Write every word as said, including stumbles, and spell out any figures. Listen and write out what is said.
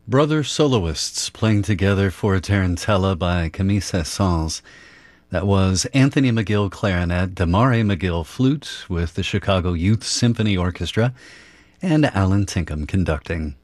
Brother soloists playing together for a tarantella by Camille Saint-Saëns. That was Anthony McGill clarinet, Damare McGill flute with the Chicago Youth Symphony Orchestra, and Alan Tinkham conducting.